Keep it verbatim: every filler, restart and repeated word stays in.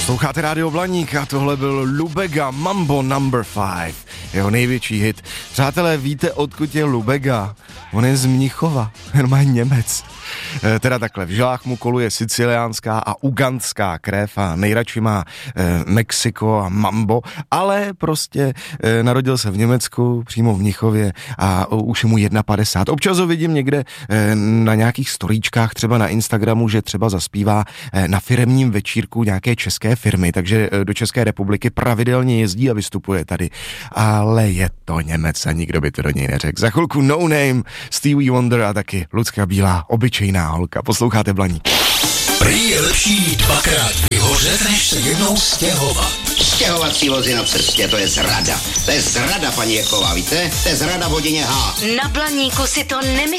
Posloucháte Rádio Blaník a tohle byl Lubega Mambo number five, jeho největší hit. Přátelé, víte, odkud je Lubega? On je z Mnichova, normálně Němec. E, teda takhle, v žilách mu koluje siciliánská a ugandská krev a nejradši má e, Mexiko a mambo, ale prostě e, narodil se v Německu, přímo v Mnichově a o, už je mu jedna padesát. Občas ho vidím někde e, na nějakých storíčkách, třeba na Instagramu, že třeba zaspívá e, na firemním večírku nějaké české firmy, takže e, do České republiky pravidelně jezdí a vystupuje tady. Ale je to Němec a nikdo by to do něj neřekl. Za chvilku No Name, Stevie Wonder a taky Lucka Bílá, obyčejná holka. Posloucháte Blaník. Prý je lepší dvakrát vyhořet, než se jednou stěhovat. Stěhovací vozy na cestě, to je zrada. To je zrada, paní Jeková, víte? To je zrada v hodině H. Na Blaníku si to nemyslím.